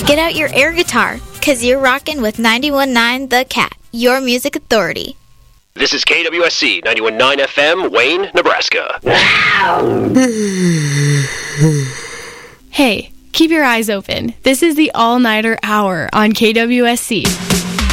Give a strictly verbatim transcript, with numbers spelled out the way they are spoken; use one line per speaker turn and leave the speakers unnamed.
Get out your air guitar, because you're rocking with ninety-one point nine The Cat, your music authority.
This is K W S C ninety-one point nine F M, Wayne, Nebraska.
Hey, keep your eyes open. This is the All-Nighter Hour on K W S C.